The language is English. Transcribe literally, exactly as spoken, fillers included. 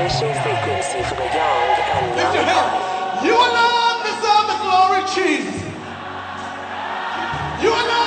refreshing frequency for the young and Lift your young. hand. You alone deserve the glory, Jesus. You alone.